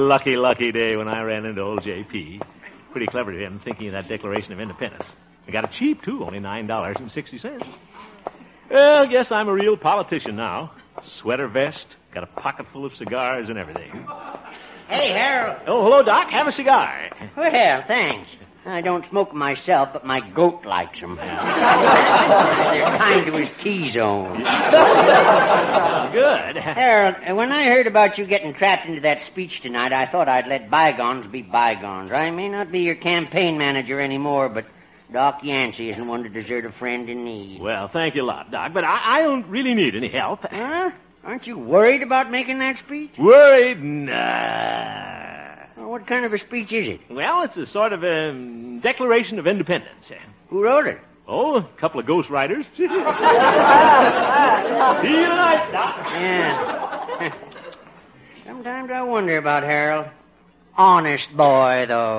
lucky, lucky day when I ran into old J.P. Pretty clever of him thinking of that Declaration of Independence. I got it cheap, too, only $9.60. Well, guess I'm a real politician now. Sweater vest, got a pocket full of cigars and everything. Hey, Harold. Oh, hello, Doc. Have a cigar. Well, thanks. I don't smoke 'em myself, but my goat likes 'em. They're kind to his T-zone. Good. Harold, when I heard about you getting trapped into that speech tonight, I thought I'd let bygones be bygones. I may not be your campaign manager anymore, but Doc Yancey isn't one to desert a friend in need. Well, thank you a lot, Doc, but I don't really need any help. Huh? Aren't you worried about making that speech? Worried? Nah. Well, what kind of a speech is it? Well, it's a sort of a Declaration of Independence. Who wrote it? Oh, a couple of ghostwriters. See you tonight, Doc. Yeah. Sometimes I wonder about Harold. Honest boy, though.